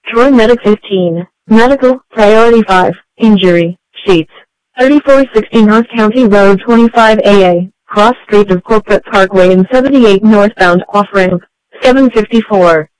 Troy Medic 15. Medical, Priority 5. Injury, Sheets. 3460 North County Road 25AA, cross street of Corporate Parkway and 78 northbound off-ramp. 754.